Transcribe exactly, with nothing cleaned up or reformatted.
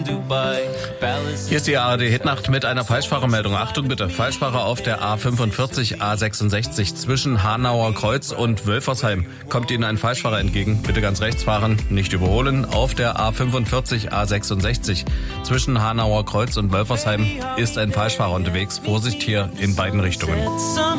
Hier ist die A R D-Hitnacht mit einer Falschfahrermeldung. Achtung bitte, Falschfahrer auf der A fünfundvierzig A sechsundsechzig zwischen Hanauer Kreuz und Wölfersheim. Kommt Ihnen ein Falschfahrer entgegen, bitte ganz rechts fahren, nicht überholen. Auf der A fünfundvierzig A sechsundsechzig zwischen Hanauer Kreuz und Wölfersheim ist ein Falschfahrer unterwegs. Vorsicht hier in beiden Richtungen.